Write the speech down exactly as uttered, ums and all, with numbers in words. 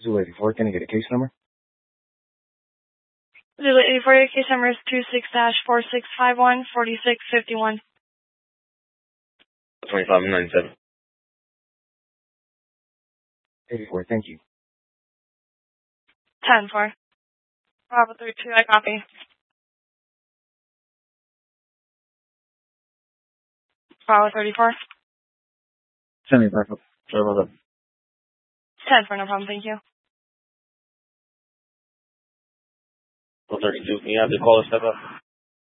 Zulu eighty-four, can I get a case number? Zulu eighty-four, your case number is two six dash four six five one four six five one. twenty-five ninety-seven. eighty-four, thank you. ten four. Bravo three two, I copy. Bravo thirty-four. Send me back up. Sorry about that. ten four, no problem, thank you. one thirty-two, can you have the caller step up?